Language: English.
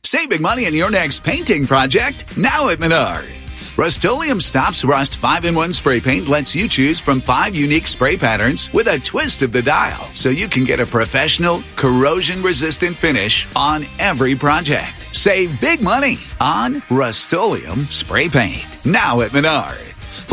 Save big money on your next painting project now at Menards. Rust-Oleum Stops Rust 5-in-1 spray paint lets you choose from 5 unique spray patterns with a twist of the dial, so you can get a professional, corrosion-resistant finish on every project. Save big money on Rust-Oleum spray paint now at Menards.